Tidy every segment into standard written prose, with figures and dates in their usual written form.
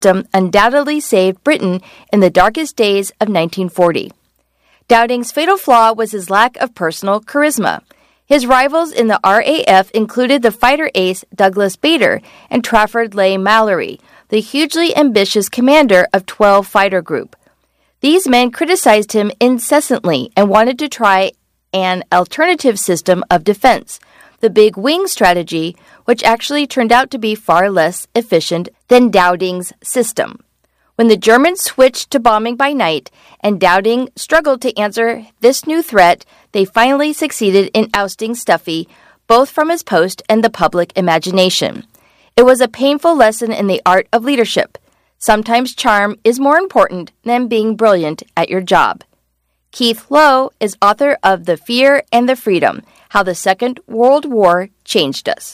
system undoubtedly saved Britain in the darkest days of 1940. Dowding's fatal flaw was his lack of personal charisma. His rivals in the RAF included the fighter ace Douglas Bader and Trafford Leigh-Mallory, the hugely ambitious commander of 12 Fighter Group. These men criticized him incessantly and wanted to try an alternative system of defense, the big wing strategy, which actually turned out to be far less efficient than Dowding's system. When the Germans switched to bombing by night and Dowding struggled to answer this new threat, they finally succeeded in ousting Stuffy, both from his post and the public imagination. It was a painful lesson in the art of leadership. Sometimes charm is more important than being brilliant at your job. Keith Lowe is author of The Fear and the Freedom, How the Second World War Changed Us.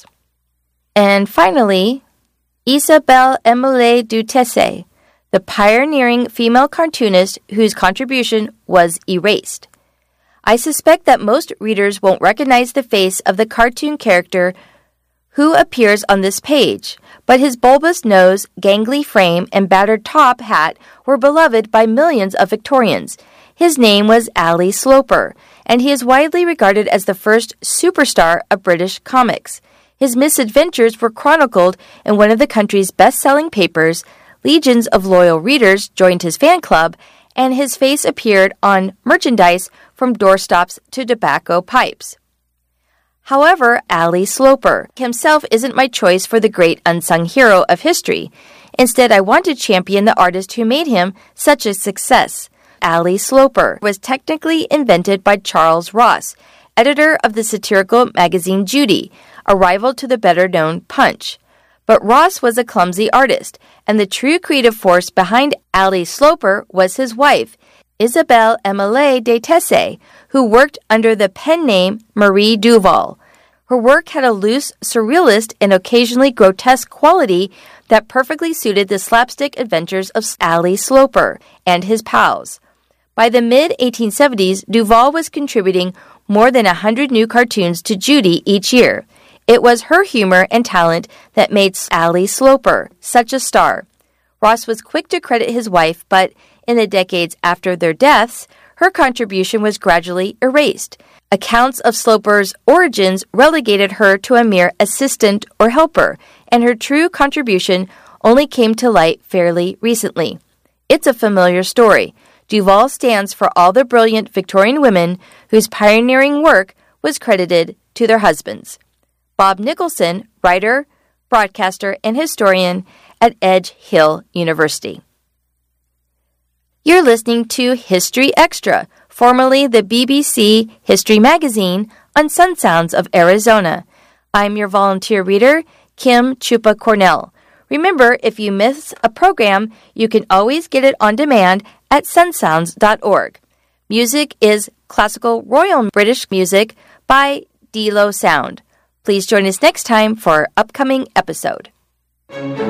And finally, Isabelle Emile Dutesse, the pioneering female cartoonist whose contribution was erased. I suspect that most readers won't recognize the face of the cartoon character who appears on this page, but his bulbous nose, gangly frame, and battered top hat were beloved by millions of Victorians. His name was Ali Sloper, and he is widely regarded as the first superstar of British comics. His misadventures were chronicled in one of the country's best-selling papers. Legions of loyal readers joined his fan club, and his face appeared on merchandise from doorstops to tobacco pipes. However, Ali Sloper himself isn't my choice for the great unsung hero of history. Instead, I want to champion the artist who made him such a success. Ali Sloper was technically invented by Charles Ross, editor of the satirical magazine Judy, a rival to the better-known Punch. But Ross was a clumsy artist, and the true creative force behind Ali Sloper was his wife, Isabelle Emile Dutesse, who worked under the pen name Marie Duval. Her work had a loose, surrealist, and occasionally grotesque quality that perfectly suited the slapstick adventures of Ali Sloper and his pals. By the mid-1870s, Duval was contributing more than 100 new cartoons to Judy each year. It was her humor and talent that made Ali Sloper such a star. Ross was quick to credit his wife, but in the decades after their deaths, her contribution was gradually erased. Accounts of Sloper's origins relegated her to a mere assistant or helper, and her true contribution only came to light fairly recently. It's a familiar story. Duval stands for all the brilliant Victorian women whose pioneering work was credited to their husbands. Bob Nicholson, writer, broadcaster, and historian at Edge Hill University. You're listening to History Extra, formerly the BBC History Magazine, on Sun Sounds of Arizona. I'm your volunteer reader, Kim Chupa Cornell. Remember, if you miss a program, you can always get it on demand at sunsounds.org. Music is classical Royal British music by Delo Sound. Please join us next time for our upcoming episode.